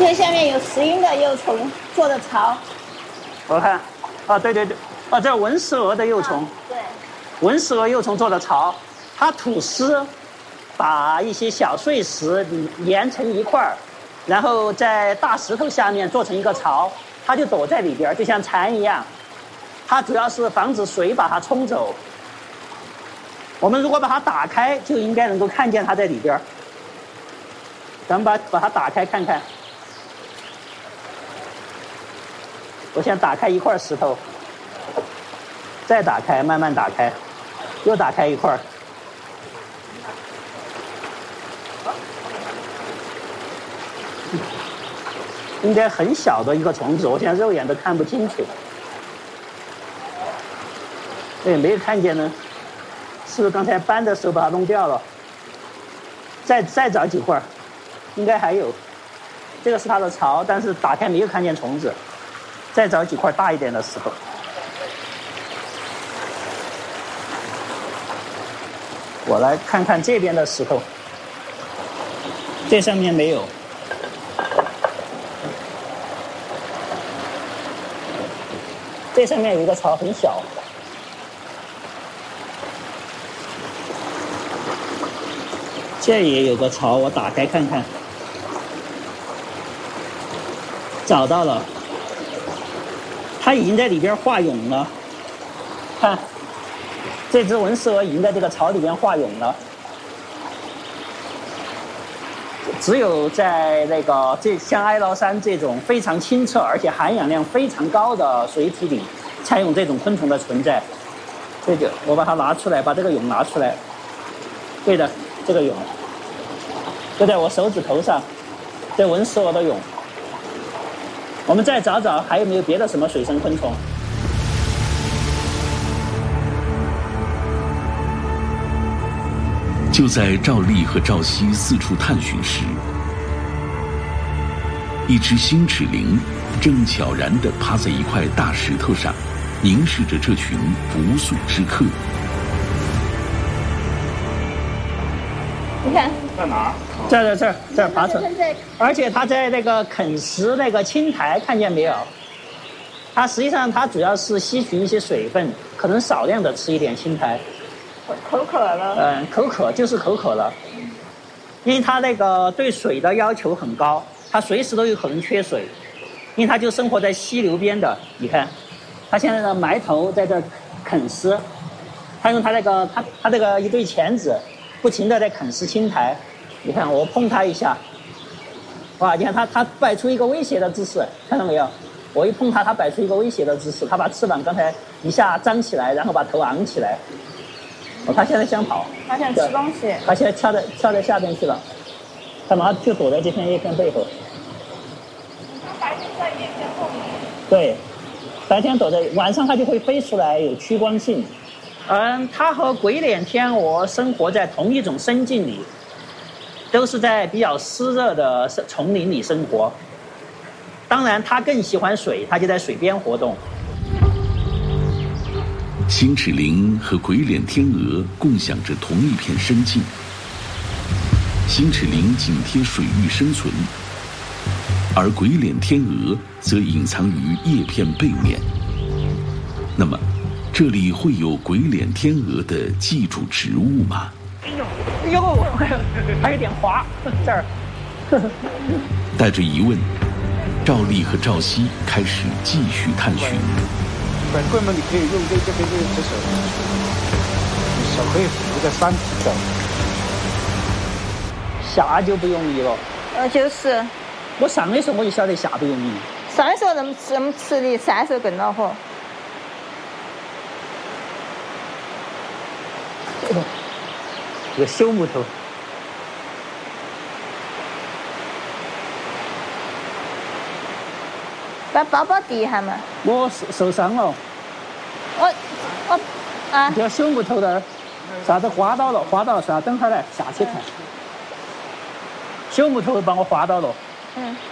看下面有石英的幼虫做的巢。 我看，啊，对对对，啊，这文石蛾的幼虫。 对。 文石蛾幼虫做的巢，它吐丝，把一些小碎石连成一块儿，然后在大石头下面做成一个巢，它就躲在里边，就像蚕一样。它主要是防止水把它冲走。我们如果把它打开，就应该能够看见它在里边。咱们把它打开看看。我先打开一块石头，再打开，慢慢打开，又打开一块。应该很小的一个虫子，我现在肉眼都看不清楚。对，没有看见呢，是不是刚才搬的时候把它弄掉了？再找几块，应该还有。这个是它的巢，但是打开没有看见虫子。再找几块大一点的石头。我来看看这边的石头，这上面没有。这上面有一个巢，很小。这也有个巢，我打开看看。找到了。它已经在里边化蛹了，看，这只文石蛾已经在这个巢里边化蛹了。只有在那个像哀牢山这种非常清澈而且含氧量非常高的水体里，才有这种昆虫的存在。这个我把它拿出来，把这个蛹拿出来。对的，这个蛹就在我手指头上，这文石蛾的蛹。我们再找找还有没有别的什么水生昆虫。 就在赵丽和赵熙四处探寻时，一只新齿蛉正悄然地趴在一块大石头上，凝视着这群不速之客。 你看， 在哪儿？ 这儿爬出来，而且它在那个啃食那个青苔，看见没有？它实际上它主要是吸取一些水分，可能少量的吃一点青苔。 口渴了。 口渴就是口渴了，因为它那个对水的要求很高，它随时都有可能缺水，因为它就生活在溪流边的。你看，它现在的埋头在这啃食，它用它这个一对钳子，不停地在啃食青苔。你看，我碰它一下，哇！你看它摆出一个威胁的姿势，看到没有？我一碰它，它摆出一个威胁的姿势，它把翅膀刚才一下张起来，然后把头昂起来。它现在想跑， 它想吃东西。 它现在跳在下边去了，它马上就躲在这片叶片背后。 它白天在叶片后面。 对，白天躲在，晚上它就会飞出来，有趋光性。它和鬼脸天鹅生活在同一种生境里，都是在比较湿热的丛林里生活。当然，它更喜欢水，它就在水边活动。 新齿蛉和鬼脸天鹅共享着同一片生境。新齿蛉紧贴水域生存，而鬼脸天鹅则隐藏于叶片背面。那么，这里会有鬼脸天鹅的寄主植物吗？ 哎呦，还有点滑，这儿。 带着疑问，赵丽和赵熙开始继续探寻。 本棍嘛，你可以用这边这只手，你手可以扶着山走。 下就不容易了。 就是。 我上的时候我就晓得下不容易。 上的时候那么吃力，下的时候更恼火。 这个朽木头。 把包包递一下嘛。 我受伤了。 我啊。 这朽木头的，啥子划到了，啥？等会儿来下去看。朽木头把我划到了。